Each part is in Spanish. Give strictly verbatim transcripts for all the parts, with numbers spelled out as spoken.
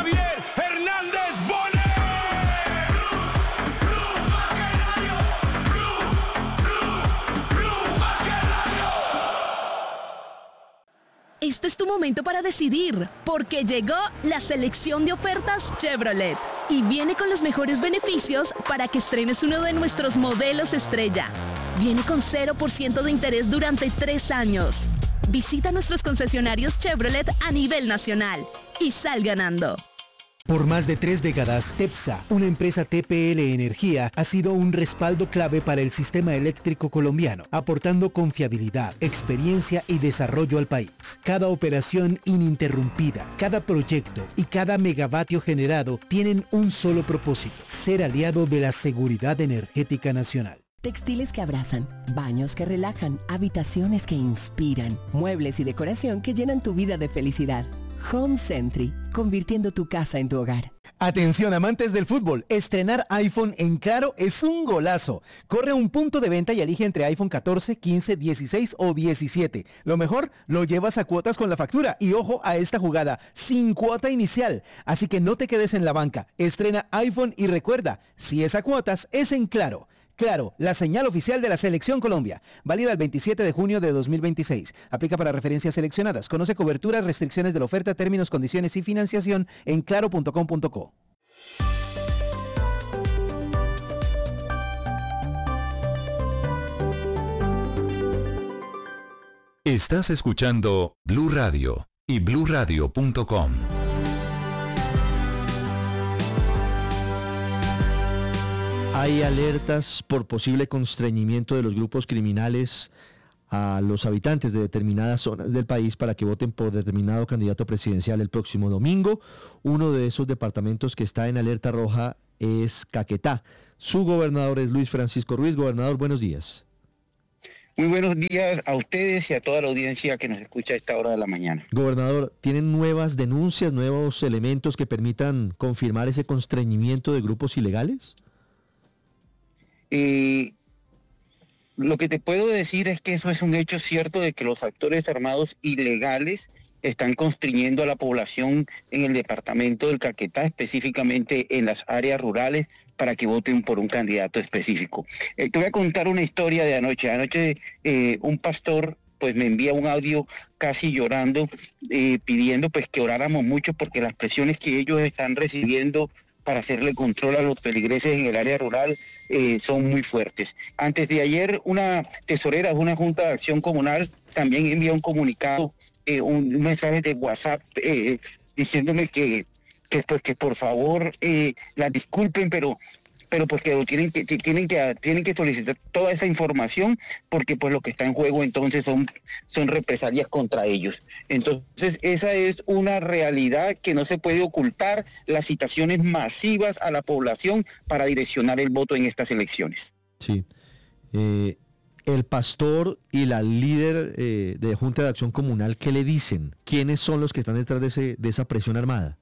Javier Hernández Bonet. Este es tu momento para decidir, porque llegó la selección de ofertas Chevrolet y viene con los mejores beneficios para que estrenes uno de nuestros modelos estrella. Viene con cero por ciento de interés durante tres años. Visita nuestros concesionarios Chevrolet a nivel nacional y sal ganando. Por más de tres décadas, TEPSA, una empresa T P L Energía, ha sido un respaldo clave para el sistema eléctrico colombiano, aportando confiabilidad, experiencia y desarrollo al país. Cada operación ininterrumpida, cada proyecto y cada megavatio generado tienen un solo propósito: ser aliado de la seguridad energética nacional. Textiles que abrazan, baños que relajan, habitaciones que inspiran, muebles y decoración que llenan tu vida de felicidad. Home Sentry, convirtiendo tu casa en tu hogar. Atención amantes del fútbol, estrenar iPhone en Claro es un golazo. Corre a un punto de venta y elige entre iPhone catorce, quince, dieciséis o diecisiete. Lo mejor, lo llevas a cuotas con la factura. Y ojo a esta jugada, sin cuota inicial. Así que no te quedes en la banca. Estrena iPhone y recuerda, si es a cuotas, es en Claro. Claro, la señal oficial de la Selección Colombia. Válida el veintisiete de junio de dos mil veintiséis. Aplica para referencias seleccionadas. Conoce coberturas, restricciones de la oferta, términos, condiciones y financiación en claro punto com punto co. Estás escuchando Blue Radio y blue radio punto com. Hay alertas por posible constreñimiento de los grupos criminales a los habitantes de determinadas zonas del país para que voten por determinado candidato presidencial el próximo domingo. Uno de esos departamentos que está en alerta roja es Caquetá. Su gobernador es Luis Francisco Ruiz. Gobernador, buenos días. Muy buenos días a ustedes y a toda la audiencia que nos escucha a esta hora de la mañana. Gobernador, ¿tienen nuevas denuncias, nuevos elementos que permitan confirmar ese constreñimiento de grupos ilegales? Eh, lo que te puedo decir es que eso es un hecho cierto de que los actores armados ilegales están constriñendo a la población en el departamento del Caquetá, específicamente en las áreas rurales, para que voten por un candidato específico. Eh, te voy a contar una historia de anoche. Anoche eh, un pastor pues me envía un audio casi llorando, eh, pidiendo pues que oráramos mucho porque las presiones que ellos están recibiendo para hacerle control a los feligreses en el área rural eh, son muy fuertes. Antes de ayer, una tesorera de una junta de acción comunal también envió un comunicado, eh, un, un mensaje de WhatsApp eh, diciéndome que, que, pues, que por favor eh, las disculpen, pero pero pues que tienen que tienen que tienen que solicitar toda esa información porque pues lo que está en juego entonces son son represalias contra ellos. Entonces esa es una realidad que no se puede ocultar, las citaciones masivas a la población para direccionar el voto en estas elecciones. Sí. Eh, el pastor y la líder eh, de Junta de Acción Comunal, ¿qué le dicen? ¿Quiénes son los que están detrás de ese de esa presión armada?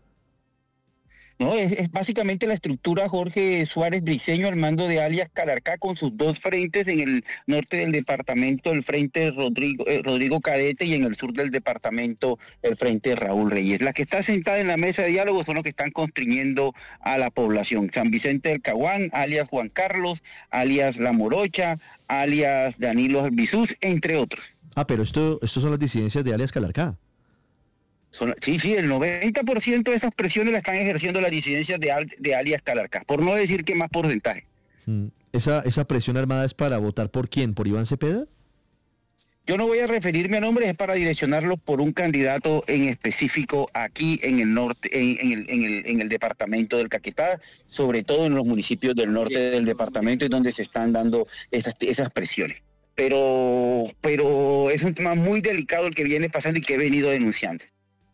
No, es, es básicamente la estructura Jorge Suárez Briceño al mando de alias Calarcá, con sus dos frentes en el norte del departamento, el frente Rodrigo, eh, Rodrigo Cadete, y en el sur del departamento el frente Raúl Reyes. La que está sentada en la mesa de diálogo son los que están constriñendo a la población. San Vicente del Caguán, alias Juan Carlos, alias La Morocha, alias Danilo Albizuz, entre otros. Ah, pero esto, estos son las disidencias de alias Calarcá. Son, sí, sí, el noventa por ciento de esas presiones la están ejerciendo las disidencias de, de alias Calarcá, por no decir que más porcentaje. ¿Esa, ¿Esa presión armada es para votar por quién? ¿Por Iván Cepeda? Yo no voy a referirme a nombres, es para direccionarlo por un candidato en específico aquí en el norte, en, en, el, en, el, en el departamento del Caquetá, sobre todo en los municipios del norte del departamento, es donde se están dando esas, esas presiones. Pero, pero es un tema muy delicado el que viene pasando y que he venido denunciando.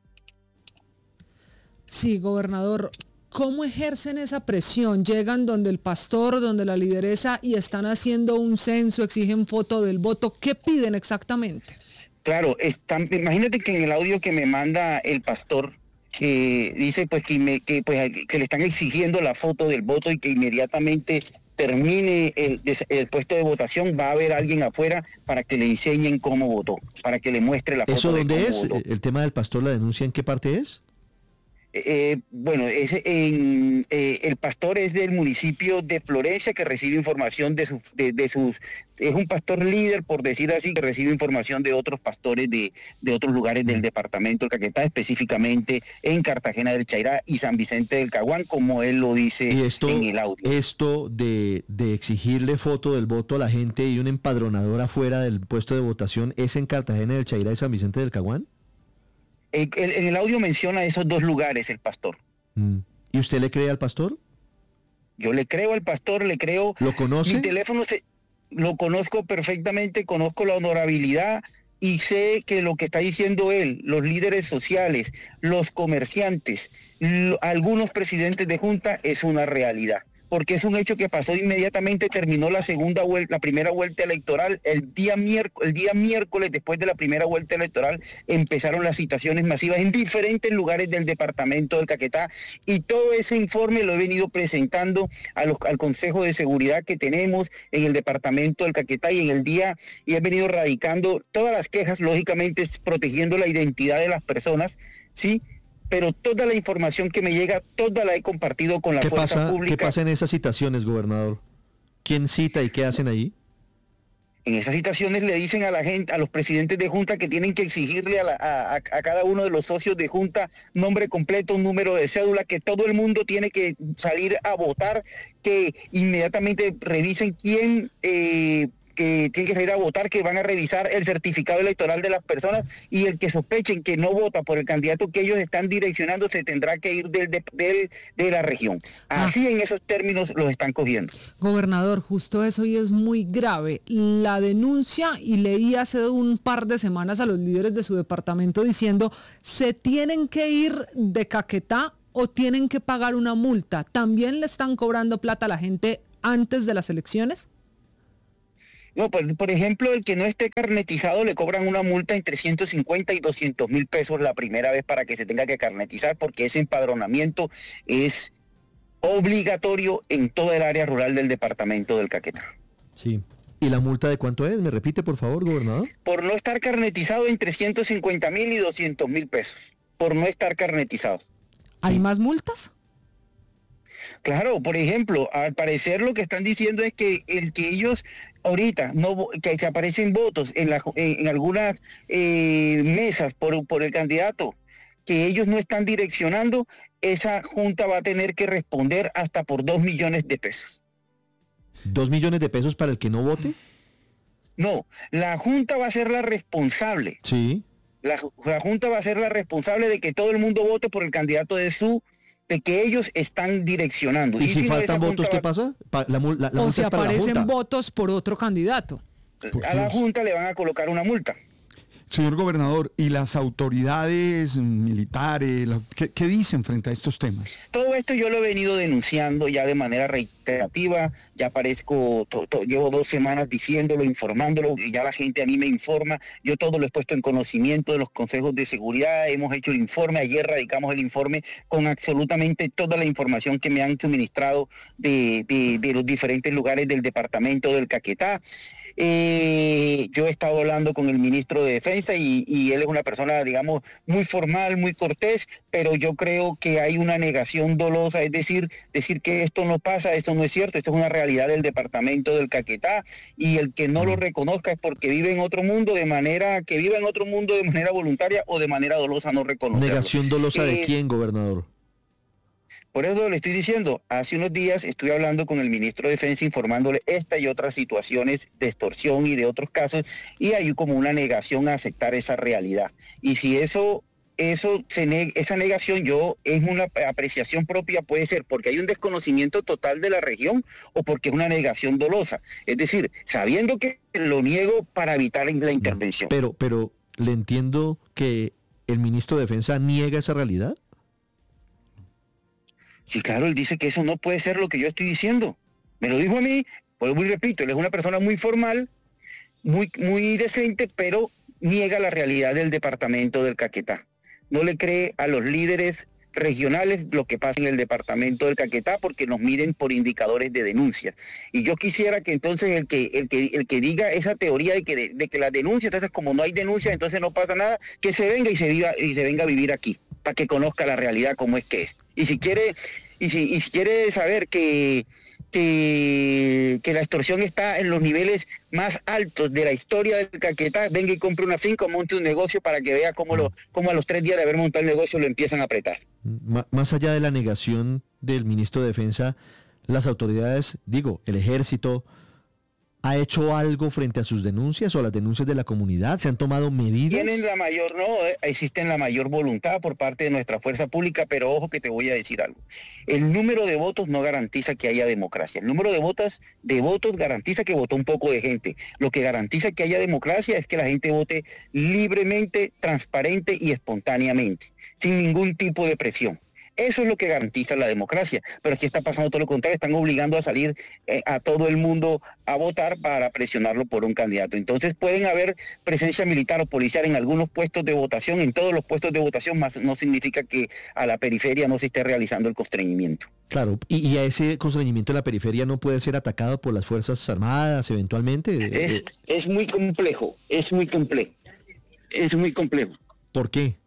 Sí, gobernador, ¿cómo ejercen esa presión? Llegan donde el pastor, donde la lideresa y están haciendo un censo, exigen foto del voto. ¿Qué piden exactamente? Claro, están, imagínate que en el audio que me manda el pastor eh, dice pues que, me, que, pues que le están exigiendo la foto del voto y que inmediatamente termine el, el puesto de votación va a haber alguien afuera para que le enseñen cómo votó, para que le muestre la foto. ¿Eso de dónde cómo es? votó. ¿El tema del pastor, la denuncia en qué parte es? Eh, bueno, ese, en, eh, el pastor es del municipio de Florencia, que recibe información de, su, de, de sus... Es un pastor líder, por decir así, que recibe información de otros pastores de, de otros lugares del departamento del Caquetá, específicamente en Cartagena del Chairá y San Vicente del Caguán, como él lo dice Y esto, en el audio. esto de, de exigirle foto del voto a la gente y un empadronador afuera del puesto de votación, ¿es en Cartagena del Chairá y San Vicente del Caguán? El, el, en el audio menciona esos dos lugares el pastor. Mm. ¿Y usted le cree al pastor? Yo le creo al pastor, le creo... ¿Lo conoce? Mi teléfono se, lo conozco perfectamente, conozco la honorabilidad y sé que lo que está diciendo él, los líderes sociales, los comerciantes, lo, algunos presidentes de junta, es una realidad. Porque es un hecho que pasó inmediatamente, terminó la segunda vuelta, la primera vuelta electoral, el día miércoles, el día miércoles después de la primera vuelta electoral empezaron las citaciones masivas en diferentes lugares del departamento del Caquetá, y todo ese informe lo he venido presentando a los, al Consejo de Seguridad que tenemos en el departamento del Caquetá, y en el día, y he venido radicando todas las quejas, lógicamente protegiendo la identidad de las personas, ¿sí? Pero toda la información que me llega, toda la he compartido con la ¿Qué fuerza pasa, pública. ¿Qué pasa en esas citaciones, gobernador? ¿Quién cita y qué hacen ahí? En esas citaciones le dicen a la gente, a los presidentes de junta, que tienen que exigirle a, la, a, a cada uno de los socios de junta nombre completo, un número de cédula, que todo el mundo tiene que salir a votar, que inmediatamente revisen quién... Eh, que tienen que salir a votar, que van a revisar el certificado electoral de las personas, y el que sospechen que no vota por el candidato que ellos están direccionando se tendrá que ir del, del, de la región. Así ah. en esos términos los están cogiendo. Gobernador, justo eso y es muy grave. La denuncia, y leí hace un par de semanas a los líderes de su departamento diciendo, se tienen que ir de Caquetá o tienen que pagar una multa. ¿También le están cobrando plata a la gente antes de las elecciones? No, por, por ejemplo, el que no esté carnetizado le cobran una multa entre ciento cincuenta y doscientos mil pesos la primera vez para que se tenga que carnetizar, porque ese empadronamiento es obligatorio en toda el área rural del departamento del Caquetá. Sí. ¿Y la multa de cuánto es? ¿Me repite, por favor, gobernador? Por no estar carnetizado, entre ciento cincuenta mil y doscientos mil pesos. Por no estar carnetizado. ¿Hay sí. más multas? Claro, por ejemplo, al parecer lo que están diciendo es que el que ellos ahorita no que se aparecen votos en, la, en, en algunas eh, mesas por, por el candidato que ellos no están direccionando, esa junta va a tener que responder hasta por dos millones de pesos. ¿Dos millones de pesos para el que no vote? No, la junta va a ser la responsable. Sí. La, la junta va a ser la responsable de que todo el mundo vote por el candidato de su de que ellos están direccionando. ¿Y, y si, si faltan no, votos, qué pasa? La, la, la o si aparecen votos por otro candidato. A la Junta le van a colocar una multa. Señor gobernador, ¿y las autoridades militares, qué, qué dicen frente a estos temas? Todo esto yo lo he venido denunciando ya de manera reiterativa, ya aparezco, to, to, llevo dos semanas diciéndolo, informándolo, y ya la gente a mí me informa, yo todo lo he puesto en conocimiento de los consejos de seguridad, hemos hecho el informe, ayer radicamos el informe con absolutamente toda la información que me han suministrado de, de, de los diferentes lugares del departamento del Caquetá. Eh, yo he estado hablando con el ministro de Defensa y, y él es una persona, digamos, muy formal, muy cortés, pero yo creo que hay una negación dolosa, es decir, decir que esto no pasa, esto no es cierto, esto es una realidad del departamento del Caquetá, y el que no lo reconozca es porque vive en otro mundo de manera, que vive en otro mundo de manera voluntaria o de manera dolosa no reconocerlo. ¿Negación dolosa eh, de quién, gobernador? Por eso le estoy diciendo, hace unos días estuve hablando con el ministro de Defensa informándole esta y otras situaciones de extorsión y de otros casos, y hay como una negación a aceptar esa realidad. Y si eso, eso se neg- esa negación yo es una apreciación propia, puede ser porque hay un desconocimiento total de la región o porque es una negación dolosa. Es decir, sabiendo que lo niego para evitar la intervención. Pero, pero le entiendo que el ministro de Defensa niega esa realidad. Sí, claro, él dice que eso no puede ser lo que yo estoy diciendo. Me lo dijo a mí, pues muy repito, él es una persona muy formal, muy, muy decente, pero niega la realidad del departamento del Caquetá. No le cree a los líderes regionales lo que pasa en el departamento del Caquetá porque nos miden por indicadores de denuncia. Y yo quisiera que entonces el que el que el que diga esa teoría de que de, de que la denuncia, entonces como no hay denuncia, entonces no pasa nada, que se venga y se viva y se venga a vivir aquí. para que conozca la realidad como es que es. Y si quiere, y si, y si quiere saber que, que, que la extorsión está en los niveles más altos de la historia del Caquetá, venga y compre una finca o monte un negocio para que vea cómo, lo, cómo a los tres días de haber montado el negocio lo empiezan a apretar. M- más allá de la negación del ministro de Defensa, las autoridades, digo, el ejército, ¿ha hecho algo frente a sus denuncias o a las denuncias de la comunidad? ¿Se han tomado medidas? Tienen la mayor, no, eh, existen la mayor voluntad por parte de nuestra fuerza pública, pero ojo que te voy a decir algo. El número de votos no garantiza que haya democracia. El número de votos, de votos garantiza que votó un poco de gente. Lo que garantiza que haya democracia es que la gente vote libremente, transparente y espontáneamente, sin ningún tipo de presión. Eso es lo que garantiza la democracia, pero aquí está pasando todo lo contrario, están obligando a salir eh, a todo el mundo a votar para presionarlo por un candidato. Entonces pueden haber presencia militar o policial en algunos puestos de votación, en todos los puestos de votación, más no significa que a la periferia no se esté realizando el constreñimiento. Claro, y, y a ese constreñimiento de la periferia no puede ser atacado por las Fuerzas Armadas eventualmente. Es, es muy complejo, es muy complejo, es muy complejo. ¿Por qué?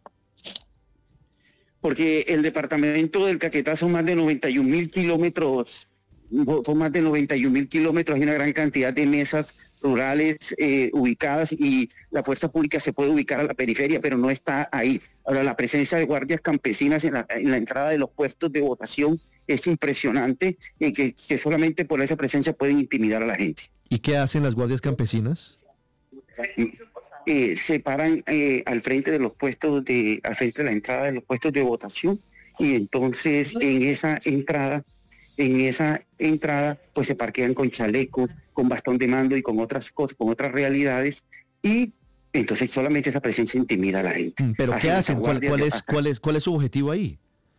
Porque el departamento del Caquetá son más de noventa y un mil kilómetros, son más de noventa y un mil kilómetros, hay una gran cantidad de mesas rurales eh, ubicadas y la fuerza pública se puede ubicar a la periferia, pero no está ahí. Ahora, la presencia de guardias campesinas en la, en la entrada de los puestos de votación es impresionante, y que, que solamente por esa presencia pueden intimidar a la gente. ¿Y qué hacen las guardias campesinas? Eh, se paran eh, al frente de los puestos de, al frente de la entrada de los puestos de votación, y entonces en esa entrada, en esa entrada, pues se parquean con chalecos, con bastón de mando y con otras cosas, con otras realidades, y entonces solamente esa presencia intimida a la gente. ¿Pero qué hacen? ¿Cuál, cuál es, cuál es, cuál es su objetivo ahí?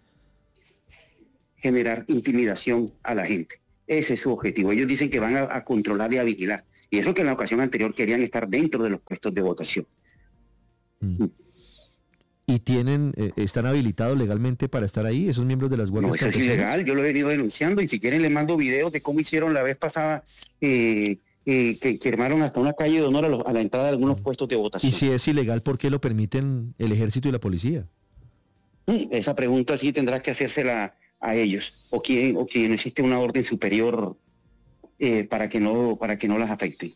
Generar intimidación a la gente. Ese es su objetivo. Ellos dicen que van a, a controlar y a vigilar. Y eso que en la ocasión anterior querían estar dentro de los puestos de votación. Mm. ¿Y tienen, eh, están habilitados legalmente para estar ahí, esos miembros de las guardias No, eso es campesinas? ilegal. Yo lo he venido denunciando, y si quieren les mando videos de cómo hicieron la vez pasada, eh, eh, que, que armaron hasta una calle de honor a, los, a la entrada de algunos puestos de votación. Y si es ilegal, ¿por qué lo permiten el ejército y la policía? Sí, esa pregunta sí tendrás que hacérsela a ellos, o quien, o quien existe una orden superior eh, para que no, para que no las afecte.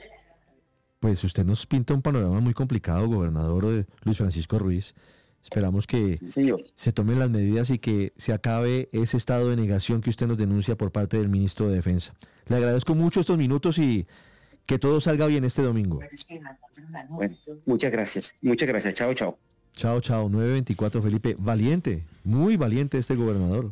Pues usted nos pinta un panorama muy complicado, gobernador eh, Luis Francisco Ruiz. Esperamos que Sí, señor. se tomen las medidas y que se acabe ese estado de negación que usted nos denuncia por parte del ministro de Defensa. Le agradezco mucho estos minutos y que todo salga bien este domingo. Bueno, muchas gracias. Muchas gracias. Chao, chao. Chao, chao. nueve veinticuatro, Felipe. Valiente, muy valiente este gobernador.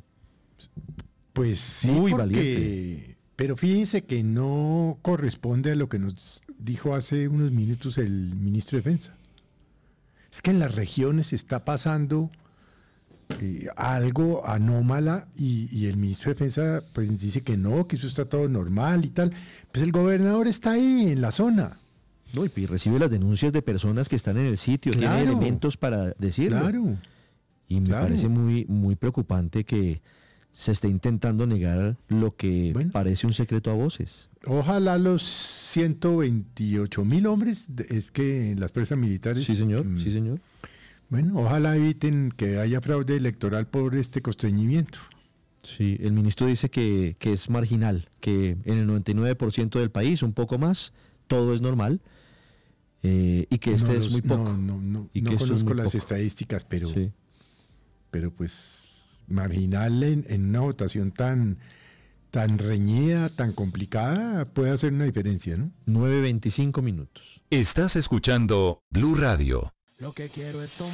Pues sí, Muy porque, valiente. pero fíjense que no corresponde a lo que nos dijo hace unos minutos el ministro de Defensa. Es que en las regiones está pasando eh, algo anómala y, y el ministro de Defensa pues dice que no, que eso está todo normal y tal. Pues el gobernador está ahí en la zona. No, y recibe las denuncias de personas que están en el sitio, Claro. tiene elementos para decirlo. Claro. Y me claro. parece muy, muy preocupante que se esté intentando negar lo que Bueno. parece un secreto a voces. Ojalá los ciento veintiocho mil hombres, de- es que las fuerzas militares... Sí, señor, mm, sí, señor. Bueno, ojalá eviten que haya fraude electoral por este constreñimiento. Sí, el ministro dice que, que es marginal, que en el noventa y nueve por ciento del país, un poco más, todo es normal, eh, y que este No es los- muy poco. No, no, no, y no que esto es conozco muy las poco. estadísticas, pero, Sí. pero pues marginal en, en una votación tan, tan reñida, tan complicada, puede hacer una diferencia, ¿no? nueve veinticinco minutos. Estás escuchando Blue Radio. Lo que quiero es tomar